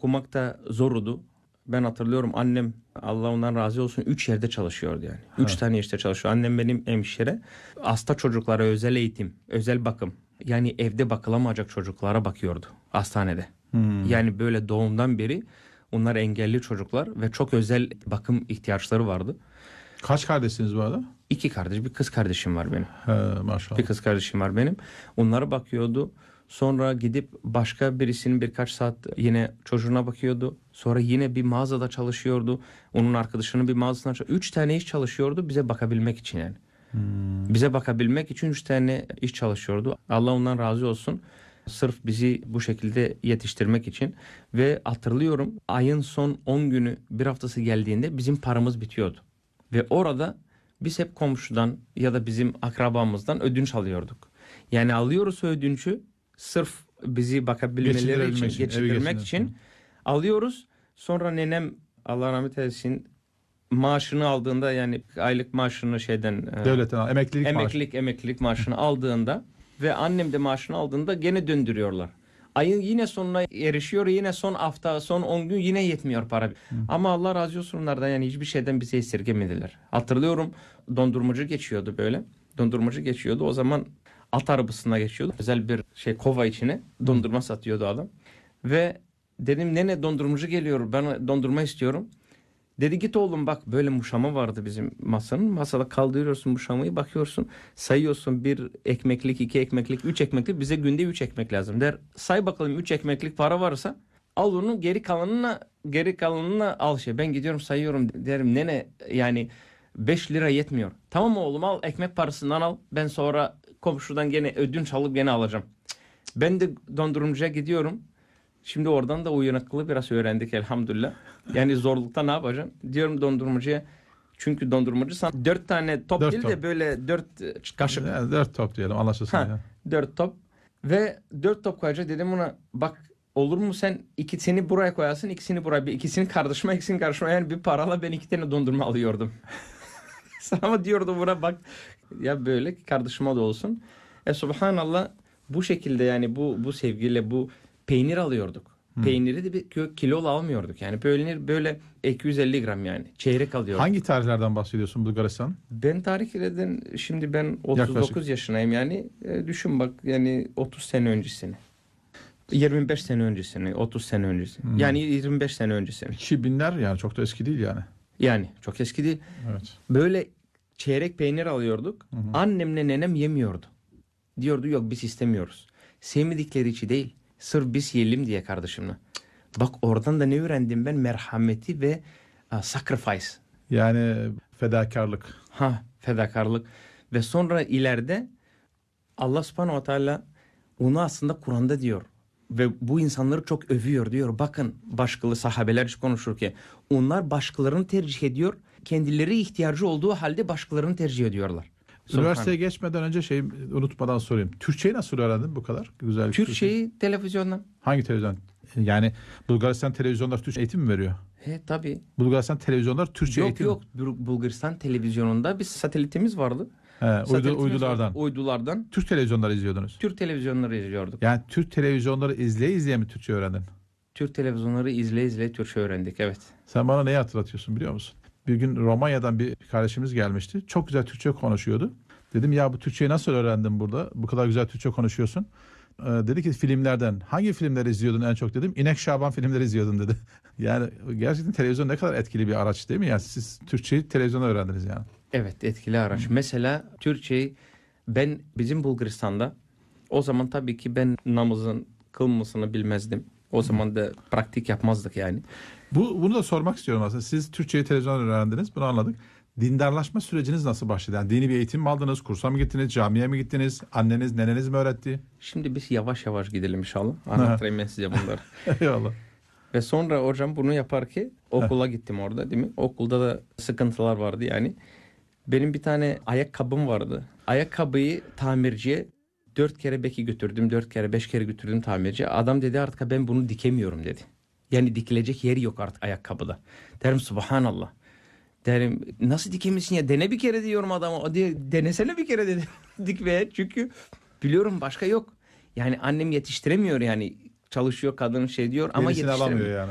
okumak da zordu. Ben hatırlıyorum, annem Allah ondan razı olsun 3 yerde çalışıyordu yani. 3 tane işte çalışıyor. Annem benim hemşire. Hasta çocuklara özel eğitim, özel bakım. Yani evde bakılamayacak çocuklara bakıyordu hastanede. Yani böyle doğumdan beri onlar engelli çocuklar ve çok özel bakım ihtiyaçları vardı. Kaç kardeşsiniz bu arada? 2 kardeş, bir kız kardeşim var benim. Maşallah. Bir kız kardeşim var benim. Onlara bakıyordu. Sonra gidip başka birisinin birkaç saat yine çocuğuna bakıyordu. Sonra yine bir mağazada çalışıyordu. Onun arkadaşının bir mağazasında çalışıyordu. 3 tane iş çalışıyordu bize bakabilmek için yani. Bize bakabilmek için 3 tane iş çalışıyordu. Allah ondan razı olsun. Sırf bizi bu şekilde yetiştirmek için. Ve hatırlıyorum, ayın son 10 günü, bir haftası geldiğinde bizim paramız bitiyordu. Ve orada biz hep komşudan ya da bizim akrabamızdan ödünç alıyorduk. Yani alıyoruz o ödünçü sırf bizi bakabilmeleri için, geçirmek için alıyoruz. Sonra nenem Allah rahmet eylesin maaşını aldığında, yani aylık maaşını devletten emeklilik maaşını aldığında ve annem de maaşını aldığında gene döndürüyorlar. Ayın yine sonuna erişiyor, yine son hafta, son 10 gün yine yetmiyor para. Ama Allah razı olsun onlardan, yani hiçbir şeyden bize esirgemediler. Hatırlıyorum, dondurmacı geçiyordu böyle. Dondurmacı geçiyordu. O zaman at arabasına geçiyordu. Özel bir kova içine dondurma satıyordu adam. Ve dedim, nene dondurmacı geliyor, ben dondurma istiyorum. Dedi, git oğlum bak, böyle muşama vardı bizim masanın. Masada kaldırıyorsun muşamayı, bakıyorsun, sayıyorsun, 1 ekmeklik, 2 ekmeklik, 3 ekmeklik, bize günde 3 ekmek lazım der. Say bakalım 3 ekmeklik para varsa al onu, geri kalanına al Ben gidiyorum sayıyorum, derim nene yani 5 lira yetmiyor. Tamam oğlum, al ekmek parasından al, ben sonra komşudan gene ödünç alıp gene alacağım. Ben de dondurumcuya gidiyorum. Şimdi oradan da uyanıklığı biraz öğrendik elhamdülillah. Yani zorlukta ne yapacağım? Diyorum dondurmacıya. Çünkü dondurmacı sana 4 tane top değil de böyle 4 kaşık. Yani 4 top diyelim, anlaşılsın ya. 4 top. Ve 4 top koyacak, dedim ona, bak olur mu sen ikisini buraya koyarsın, ikisini buraya, ikisini kardeşime, ikisini kardeşime, yani bir parayla ben 2 tane dondurma alıyordum. Ama diyordu buna, bak ya böyle kardeşime de olsun. Subhanallah, bu şekilde yani bu sevgiyle bu peynir alıyorduk. Peyniri de bir kilo almıyorduk. Yani peynir böyle 250 gram yani. Çeyrek alıyorduk. Hangi tarihlerden bahsediyorsun Bulgaristan? Ben tarihlerden, şimdi ben 39 yaşındayım yani. Düşün bak, yani 30 sene öncesini. 25 sene öncesini, 30 sene öncesini. Yani 25 sene öncesini. 2000'ler yani, çok da eski değil yani. Yani çok eski değil. Evet. Böyle çeyrek peynir alıyorduk. Annemle nenem yemiyordu. Diyordu yok biz istemiyoruz. Sevmedikleri için değil. Sırf biz yiyelim diye kardeşimle. Bak oradan da ne öğrendim ben? Merhameti ve sacrifice. Yani fedakarlık. Fedakarlık. Ve sonra ileride Allah subhanahu wa ta'ala onu aslında Kur'an'da diyor. Ve bu insanları çok övüyor, diyor. Bakın başkalı sahabeler hiç konuşur ki onlar başkalarını tercih ediyor. Kendileri ihtiyacı olduğu halde başkalarını tercih ediyorlar. Üniversiteye geçmeden önce unutmadan sorayım. Türkçeyi nasıl öğrendin bu kadar güzel? Türkçeyi televizyondan. Hangi televizyon? Yani Bulgaristan televizyonlar Türkçe eğitim mi veriyor? Tabii. Bulgaristan televizyonlar Türkçe eğitim. Yok. Bulgaristan televizyonunda bir satelitimiz vardı. Uydulardan. Türk televizyonları izliyordunuz. Türk televizyonları izliyorduk. Yani Türk televizyonları izleye mi Türkçe öğrendin? Türk televizyonları izleye Türkçe öğrendik, evet. Sen bana neyi hatırlatıyorsun biliyor musun? Bir gün Romanya'dan bir kardeşimiz gelmişti. Çok güzel Türkçe konuşuyordu. Dedim ya bu Türkçeyi nasıl öğrendin burada? Bu kadar güzel Türkçe konuşuyorsun. Dedi ki filmlerden. Hangi filmleri izliyordun en çok dedim. İnek Şaban filmleri izliyordum dedi. Yani gerçekten televizyon ne kadar etkili bir araç değil mi? Yani siz Türkçeyi televizyonda öğrendiniz yani. Evet, etkili araç. Mesela Türkçeyi ben bizim Bulgaristan'da o zaman tabii ki ben namazın kılmasını bilmezdim. O zaman da praktik yapmazdık yani. Bunu da sormak istiyorum aslında. Siz Türkçeyi televizyonda öğrendiniz. Bunu anladık. Dindarlaşma süreciniz nasıl başladı? Yani dini bir eğitim mi aldınız? Kursa mı gittiniz? Camiye mi gittiniz? Anneniz, neneniz mi öğretti? Şimdi biz yavaş yavaş gidelim inşallah. Anlatayım ben size bunları. Eyvallah. Ve sonra hocam bunu yapar ki okula gittim orada, değil mi? Okulda da sıkıntılar vardı yani. Benim bir tane ayakkabım vardı. Ayakkabıyı tamirciye 4 kere belki götürdüm. 4 kere 5 kere götürdüm tamirciye. Adam dedi artık ben bunu dikemiyorum dedi. Yani dikilecek yeri yok artık ayakkabıda. Derim subhanallah. Derim nasıl dikemişsin ya, dene bir kere diyorum adama. O diyor denesene bir kere dedi dikmeye. Çünkü biliyorum başka yok. Yani annem yetiştiremiyor yani, çalışıyor kadın diyor ama yenisini yetiştiremiyor. Alamıyor yani.